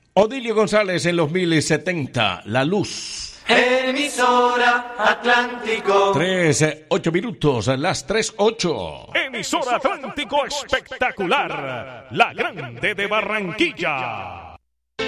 Odilio González en los 1070, La Luz. Emisora Atlántico. 8 minutos, las 3:08. Emisora Atlántico espectacular, la grande de Barranquilla.